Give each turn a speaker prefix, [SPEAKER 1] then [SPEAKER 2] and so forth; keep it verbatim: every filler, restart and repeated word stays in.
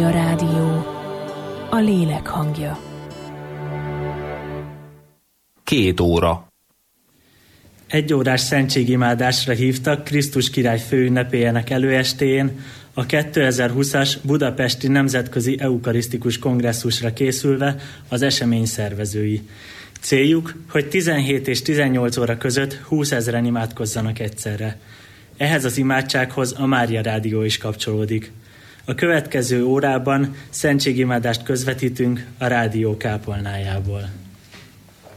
[SPEAKER 1] Mária Rádió, a lélek hangja.
[SPEAKER 2] Két óra.
[SPEAKER 3] Egy órás szentségimádásra hívtak Krisztus király főünnepéjének előestéjén a kétezer-húszas Budapesti Nemzetközi Eukarisztikus Kongresszusra készülve az esemény szervezői. Céljuk, hogy tizenhét és tizennyolc óra között húszezren imádkozzanak egyszerre. Ehhez az imádsághoz a Mária Rádió is kapcsolódik. A következő órában szentségimádást közvetítünk a rádió kápolnájából.